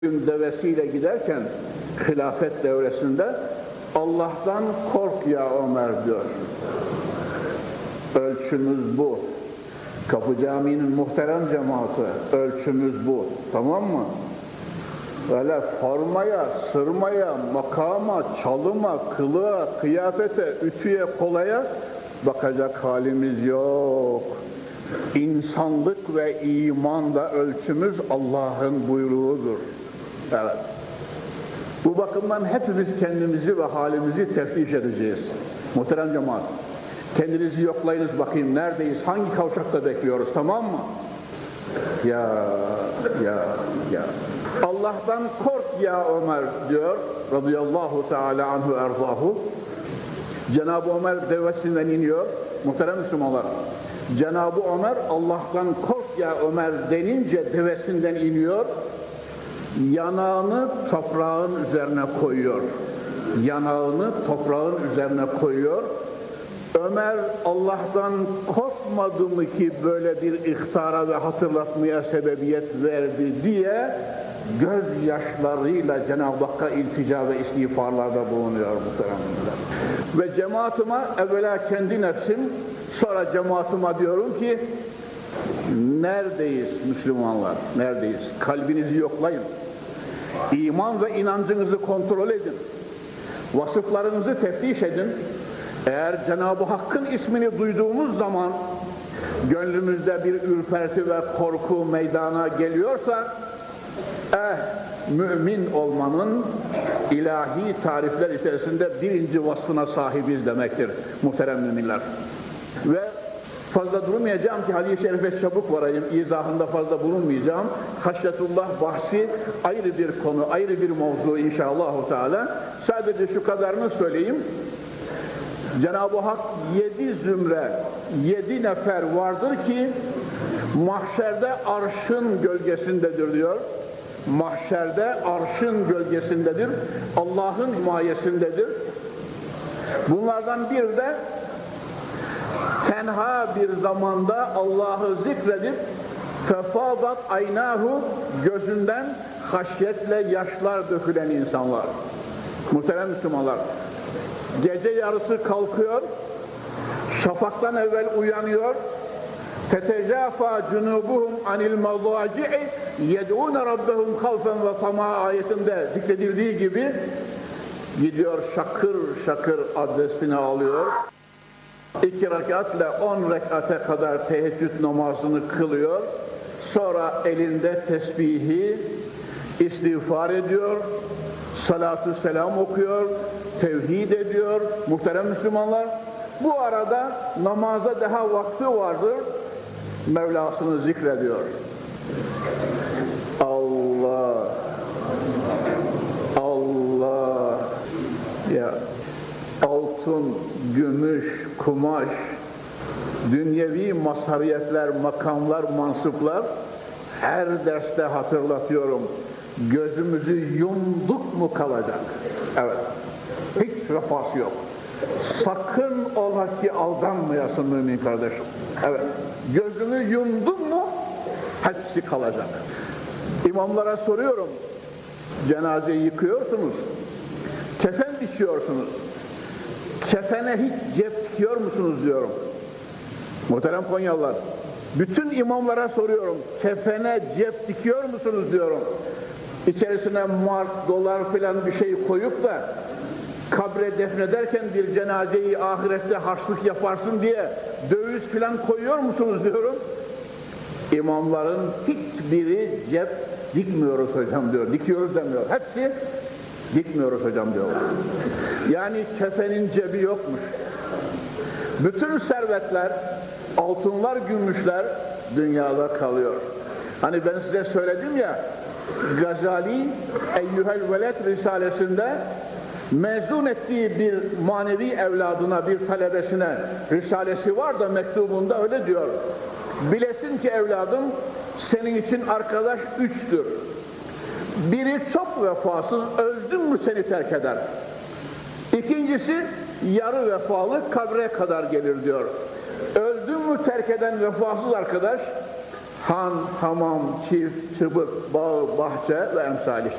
devesiyle giderken hilafet devresinde Allah'tan kork ya Ömer diyor. Ölçümüz bu. Kapı Camii'nin muhterem cemaati, ölçümüz bu. Tamam mı? Öyle formaya, sırmaya, makama, çalıma, kılığa, kıyafete, ütüye, kolaya bakacak halimiz yok. İnsanlık ve imanda ölçümüz Allah'ın buyruğudur. Evet. Bu bakımdan hepimiz kendimizi ve halimizi teftiş edeceğiz. Muhterem cemaat, kendinizi yoklayınız bakayım, neredeyiz, hangi kavşakta bekliyoruz, tamam mı? Ya. Allah'tan kork ya Ömer diyor, radıyallahu teala anhu erzahu. Cenab-ı Ömer devesinden iniyor, muhterem Müslümanlar. Cenab-ı Ömer Allah'tan kork ya Ömer denince devesinden iniyor, yanağını toprağın üzerine koyuyor. Yanağını toprağın üzerine koyuyor. Ömer Allah'tan korkmadı mı ki böyle bir ihtara ve hatırlatmaya sebebiyet verdi diye gözyaşlarıyla Cenab-ı Hakk'a iltica ve istiğfarlarda bulunuyor muhteremler. Ve cemaatime evvela kendi nefsim, sonra cemaatime diyorum ki neredeyiz Müslümanlar, neredeyiz? Kalbinizi yoklayın. İman ve inancınızı kontrol edin. Vasıflarınızı teftiş edin. Eğer Cenab-ı Hakk'ın ismini duyduğumuz zaman gönlümüzde bir ürperti ve korku meydana geliyorsa mümin olmanın ilahi tarifler içerisinde birinci vasfına sahibiz demektir muhterem müminler. Ve fazla durmayacağım ki hadis-i şerife çabuk varayım, izahında fazla bulunmayacağım. Haşyetullah bahsi ayrı bir konu, ayrı bir mevzu inşallah Teala. Sadece şu kadarını söyleyeyim. Cenab-ı Hak 7 zümre, 7 nefer vardır ki mahşerde arşın gölgesindedir diyor. Mahşerde arşın gölgesindedir, Allah'ın himayesindedir. Bunlardan bir de tenha bir zamanda Allah'ı zikredip fefadat aynahu, gözünden haşyetle yaşlar dökülen insanlar. Muhterem Müslümanlar, gece yarısı kalkıyor, şafaktan evvel uyanıyor, tetecafa cunubuhum anil madaci'i yed'ûne rabbehum havfen ve tamâ ayetinde zikredildiği gibi gidiyor şakır şakır abdestini alıyor. 2 rekatla 10 rekate kadar teheccüd namazını kılıyor. Sonra elinde tesbihi istiğfar ediyor, salatü selam okuyor, tevhid ediyor. Muhterem Müslümanlar, bu arada namaza daha vakti vardır, Mevlasını zikrediyor. Allah, Allah, ya altın, gümüş, kumaş, dünyevi mazhariyetler, makamlar, mansıplar, her derste hatırlatıyorum. Gözümüzü yumduk mu kalacak? Evet. Hiç vefası yok. Sakın ola ki aldanmayasın mümin kardeşim. Evet. Gözünü yumdun mu hepsi kalacak. İmamlara soruyorum. Cenazeyi yıkıyorsunuz. Kefen biçiyorsunuz. Kefene hiç cep dikiyor musunuz diyorum. Muhterem Konyalılar, bütün imamlara soruyorum. Kefene cep dikiyor musunuz diyorum. İçerisine mark, dolar filan bir şey koyup da kabre defnederken bir cenazeyi ahirette harçlık yaparsın diye döviz filan koyuyor musunuz diyorum. İmamların hiçbiri cep dikmiyoruz hocam diyor. Dikiyoruz demiyor. Hepsi dikmiyoruz hocam diyor. Yani kefenin cebi yokmuş. Bütün servetler, altınlar, gümüşler dünyada kalıyor. Hani ben size söyledim ya, Gazali Eyyuhel Veled Risalesinde mezun ettiği bir manevi evladına, bir talebesine risalesi var da mektubunda öyle diyor. Bilesin ki evladım, senin için arkadaş 3'tür. Biri çok vefasız, öldün mü seni terk eder. İkincisi yarı vefalı, kabre kadar gelir diyor. Öldün mü terk eden vefasız arkadaş, Han, hamam, çift, çıbık, bağ, bahçe ve emsali.